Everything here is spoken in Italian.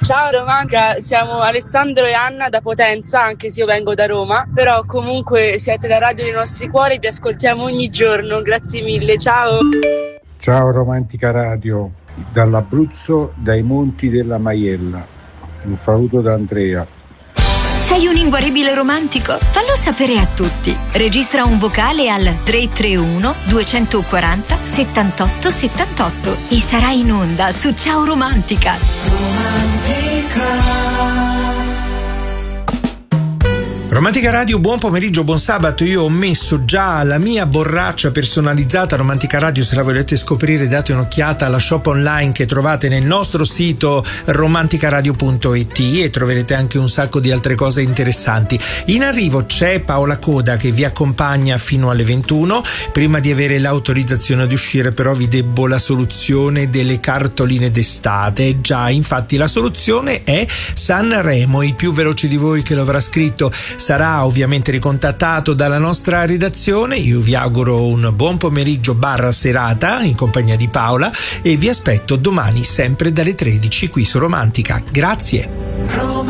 Ciao Romantica, siamo Alessandro e Anna da Potenza, anche se io vengo da Roma, però comunque siete la radio dei nostri cuori, vi ascoltiamo ogni giorno, grazie mille, ciao! Ciao Romantica Radio, dall'Abruzzo, dai monti della Maiella, un saluto da Andrea. Sei un inguaribile romantico? Fallo sapere a tutti. Registra un vocale al 331 240 78 78 e sarai in onda su Ciao Romantica. Romantica Radio, buon pomeriggio, buon sabato. Io ho messo già la mia borraccia personalizzata Romantica Radio, se la volete scoprire date un'occhiata alla shop online che trovate nel nostro sito romanticaradio.it e troverete anche un sacco di altre cose interessanti. In arrivo c'è Paola Coda che vi accompagna fino alle 21. Prima di avere l'autorizzazione ad uscire però vi debbo la soluzione delle cartoline d'estate. Già, infatti la soluzione è Sanremo. Il più veloce di voi che lo avrà scritto sarà ovviamente ricontattato dalla nostra redazione. Io vi auguro un buon pomeriggio / serata in compagnia di Paola e vi aspetto domani sempre dalle 13 qui su Romantica. Grazie.